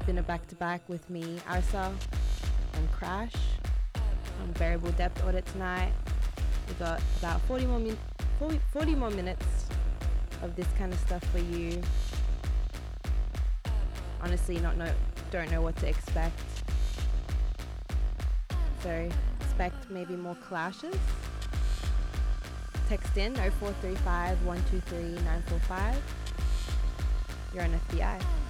It's been a back-to-back with me, Arsa, and Crash on Variable Depth Audit tonight. We got about 40 more minutes of this kind of stuff for you. Honestly, don't know what to expect. So expect maybe more clashes. Text in 0435 123 945. You're on FBI.